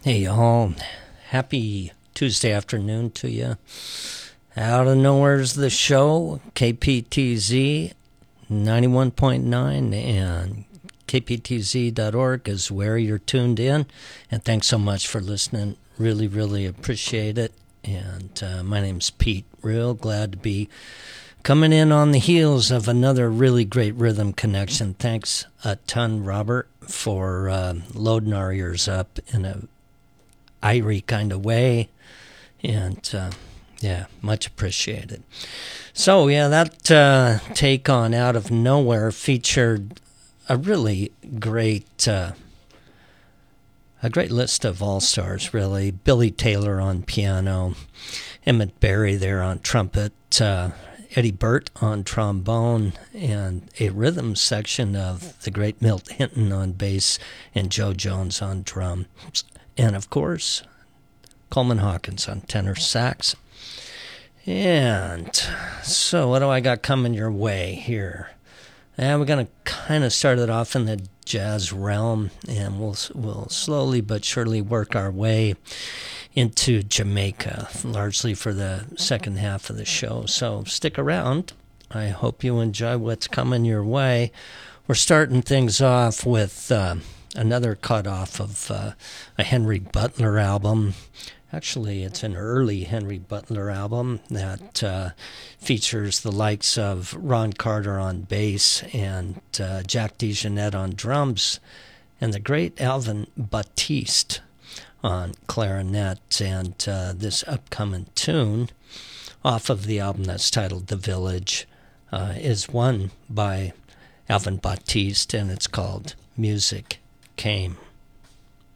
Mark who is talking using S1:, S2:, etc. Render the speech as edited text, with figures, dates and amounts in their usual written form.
S1: Hey, y'all. Happy Tuesday afternoon to you. Out of Nowhere's the show, KPTZ 91.9 and kptz.org is where you're tuned in. And thanks so much for listening. Really, really appreciate it. And my name's Pete. Real glad to be coming in on the heels of another really great rhythm connection. Thanks a ton, Robert, for loading our ears up in a Irie kind of way, and much appreciated. So that take on Out of Nowhere featured a really great a great list of all-stars, really. Billy Taylor on piano, Emmett Berry there on trumpet, Eddie Burt on trombone, and a rhythm section of the great Milt Hinton on bass and Joe Jones on drums. And, of course, Coleman Hawkins on tenor sax. And so what do I got coming your way here? And we're going to kind of start it off in the jazz realm, and we'll slowly but surely work our way into Jamaica, largely for the second half of the show. So stick around. I hope you enjoy what's coming your way. We're starting things off with another cut-off of a Henry Butler album. Actually, it's an early Henry Butler album that features the likes of Ron Carter on bass and Jack DeJohnette on drums and the great Alvin Batiste on clarinet. And this upcoming tune off of the album that's titled The Village is one by Alvin Batiste, and it's called Music Came.